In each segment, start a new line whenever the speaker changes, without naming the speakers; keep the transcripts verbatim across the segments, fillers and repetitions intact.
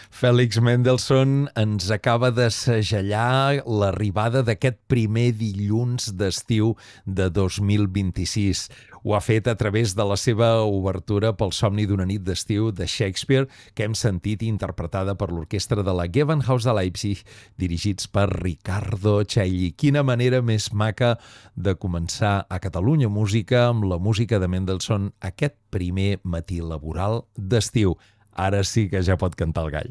Félix Mendelssohn ens acaba de segellar l'arribada d'aquest primer dilluns d'estiu de dos mil vint-i-sis. Ho ha fet a través de la seva obertura pel somni d'una nit d'estiu de Shakespeare, que hem sentit interpretada per l'orquestra de la Gewandhaus de Leipzig, dirigits per Riccardo Chailly. Quina manera més maca de començar a Catalunya Música amb la música de Mendelssohn aquest primer matí laboral d'estiu. Ara sí que ja pot cantar el gall.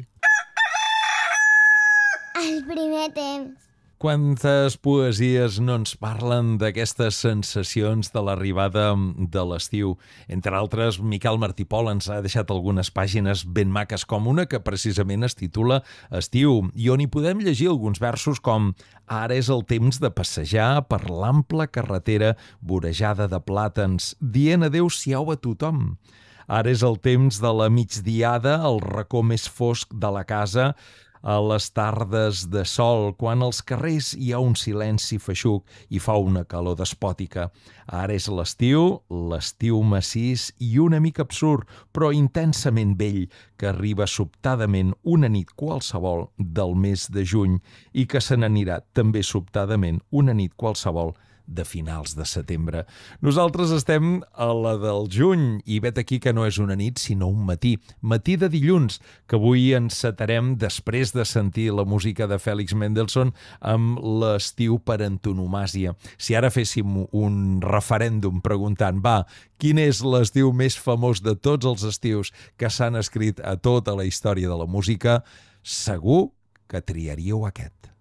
El primer temps.
Quantes poesies no ens parlen d'aquestes sensacions de l'arribada de l'estiu? Entre altres, Miquel Martí Pol ens ha deixat algunes pàgines ben maques, com una que precisament es titula Estiu, i on hi podem llegir alguns versos com «Ara és el temps de passejar per l'ample carretera vorejada de plàtans, dient adéu-siau a tothom. Ara és el temps de la migdiada, el racó més fosc de la casa, a les tardes de sol, quan als carrers hi ha un silenci feixuc i fa una calor despòtica. Ara és l'estiu, l'estiu massís i una mica absurd, però intensament vell, que arriba sobtadament una nit qualsevol del mes de juny i que se n'anirà també sobtadament una nit qualsevol de finals de setembre. Nosaltres estem a la del juny i vet aquí que no és una nit sinó un matí, matí de dilluns, que avui encetarem després de sentir la música de Félix Mendelssohn amb l'estiu per antonomàsia. Si ara féssim un referèndum preguntant, va, quin és l'estiu més famós de tots els estius que s'han escrit a tota la història de la música, segur que triaríeu aquest.